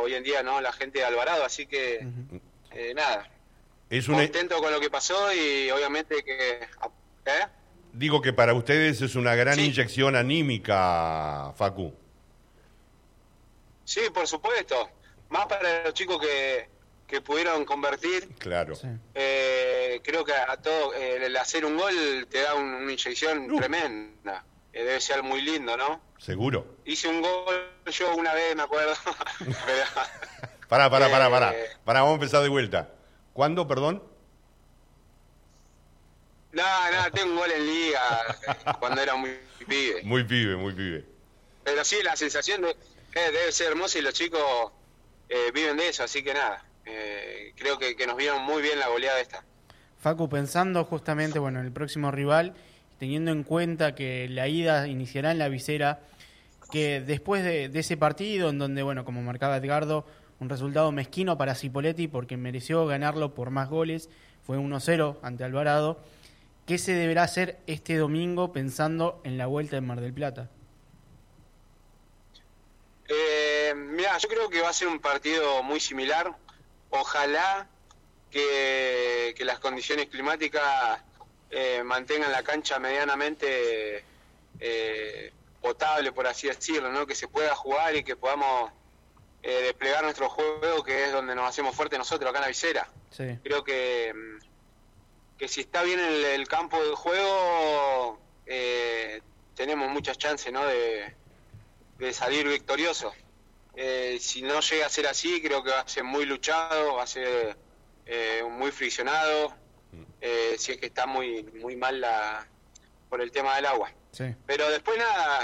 hoy en día, ¿no? La gente de Alvarado, así que nada, contento con lo que pasó y obviamente que... Digo que para ustedes es una gran Sí. inyección anímica, Facu. Sí, por supuesto, más para los chicos que pudieron convertir. Claro. Sí. Creo que a todo el hacer un gol te da una inyección tremenda. Debe ser muy lindo, ¿no? ¿Seguro? Hice un gol yo una vez, me acuerdo. Pero, Pará, vamos a empezar de vuelta. ¿Cuándo, perdón? No, tengo un gol en liga cuando era muy pibe. Muy pibe. Pero sí, la sensación debe ser hermosa y los chicos viven de eso, así que nada. Creo que nos vieron muy bien la goleada esta. Facu, pensando justamente, bueno, en el próximo rival, teniendo en cuenta que la ida iniciará en la Visera, que después de ese partido, en donde, bueno, como marcaba Edgardo, un resultado mezquino para Cipolletti porque mereció ganarlo por más goles, fue 1-0 ante Alvarado, ¿qué se deberá hacer este domingo pensando en la vuelta en Mar del Plata? Mira, yo creo que va a ser un partido muy similar. Ojalá que las condiciones climáticas mantengan la cancha medianamente potable, por así decirlo, ¿no? Que se pueda jugar y que podamos desplegar nuestro juego, que es donde nos hacemos fuertes nosotros, acá en la Visera. Sí. Creo que si está bien el campo de juego, tenemos muchas chances, ¿no? de salir victoriosos. Si no llega a ser así, creo que va a ser muy luchado, va a ser muy friccionado, si es que está muy mal por el tema del agua. Sí. Pero después nada,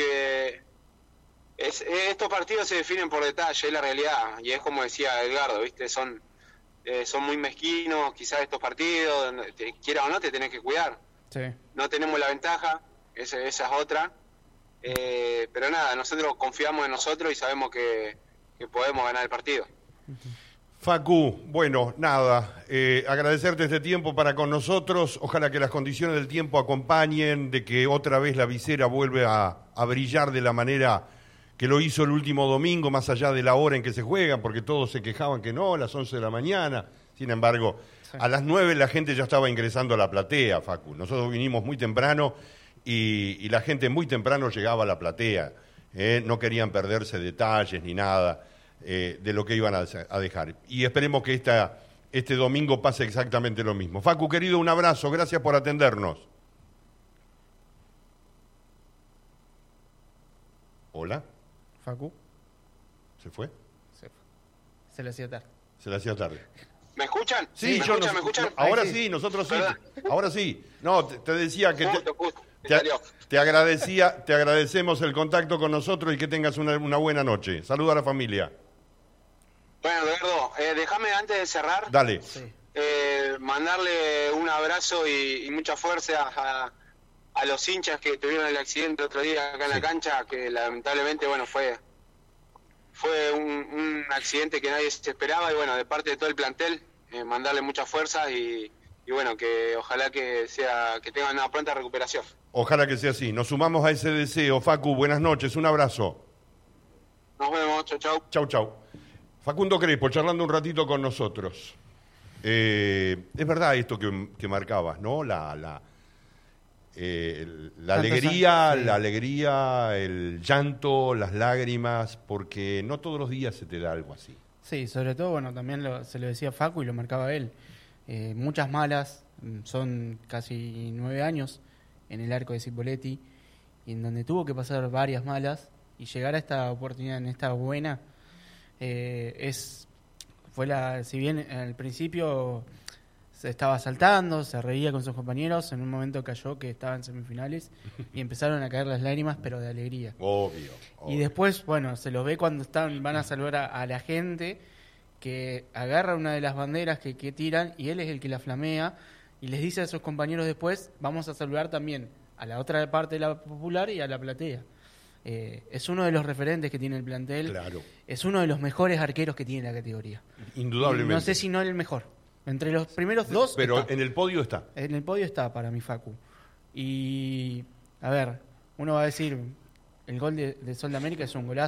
estos partidos se definen por detalle, es la realidad, y es como decía Edgardo, ¿viste? Son muy mezquinos quizás estos partidos, quiera o no te tenés que cuidar. Sí. No tenemos la ventaja, esa es otra. Pero nada, nosotros confiamos en nosotros y sabemos que podemos ganar el partido. Facu, bueno, nada, agradecerte este tiempo para con nosotros, ojalá que las condiciones del tiempo acompañen, de que otra vez la Visera vuelve a brillar de la manera que lo hizo el último domingo, más allá de la hora en que se juega, porque todos se quejaban que no, a las 11 de la mañana, sin embargo, sí. A las 9 la gente ya estaba ingresando a la platea, Facu, nosotros vinimos muy temprano y la gente muy temprano llegaba a la platea, no querían perderse detalles ni nada de lo que iban a dejar. Y esperemos que este domingo pase exactamente lo mismo. Facu, querido, un abrazo, gracias por atendernos. Hola. Facu. ¿Se fue? Se le hacía tarde. Se le hacía tarde. ¿Me escuchan? Sí, ¿Me escuchan? Ahora sí, nosotros sí. Ahora sí. No, te decía que Justo. te agradecemos el contacto con nosotros y que tengas una buena noche. Saluda a la familia. Bueno, Eduardo, déjame antes de cerrar, Dale. Sí. mandarle un abrazo y mucha fuerza a los hinchas que tuvieron el accidente otro día acá en la cancha, que lamentablemente, bueno, fue un accidente que nadie se esperaba y bueno, de parte de todo el plantel, mandarle mucha fuerza y bueno, que ojalá que tengan una pronta recuperación. Ojalá que sea así. Nos sumamos a ese deseo. Facu, buenas noches, un abrazo. Nos vemos, chau. Chau. Facundo Crespo, charlando un ratito con nosotros. Es verdad esto que marcabas, ¿no? La alegría, sí. La alegría, el llanto, las lágrimas, porque no todos los días se te da algo así. Sí, sobre todo, bueno, también se lo decía Facu y lo marcaba él. Muchas malas, son casi 9 años en el arco de Cipolletti, y en donde tuvo que pasar varias malas y llegar a esta oportunidad, en esta buena, si bien al principio se estaba saltando, se reía con sus compañeros, en un momento cayó que estaba en semifinales y empezaron a caer las lágrimas, pero de alegría. Obvio. Y después, bueno, se los ve cuando van a saludar a la gente, que agarra una de las banderas que tiran y él es el que la flamea y les dice a sus compañeros después, vamos a saludar también a la otra parte de la popular y a la platea. Es uno de los referentes que tiene el plantel. Claro. Es uno de los mejores arqueros que tiene la categoría. Indudablemente. No sé si no el mejor. Entre los primeros dos. Pero está. en el podio está. En el podio está para mi Facu. Y, a ver, uno va a decir, el gol de Sol de América es un golazo.